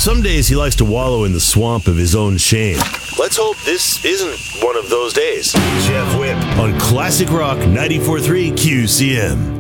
Some days he likes to wallow in the swamp of his own shame. Let's hope this isn't one of those days. Jeff Whip on Classic Rock 94.3 QCM.